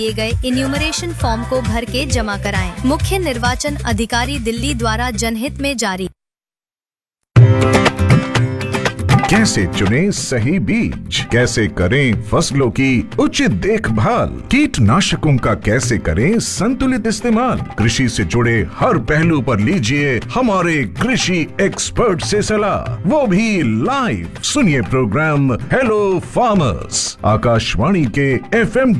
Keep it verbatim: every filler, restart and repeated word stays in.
दिए गए enumeration form को भर के जमा कराएं। मुख्य निर्वाचन अधिकारी दिल्ली द्वारा जनहित में जारी। कैसे चुनें सही बीज, कैसे करें फसलों की उचित देखभाल, कीटनाशकों का कैसे करें संतुलित इस्तेमाल, कृषि से जुड़े हर पहलू पर लीजिए हमारे कृषि एक्सपर्ट से सलाह, वो भी लाइव। सुनिए प्रोग्राम हेलो फार्मर्स, आकाशवाणी के एफ एम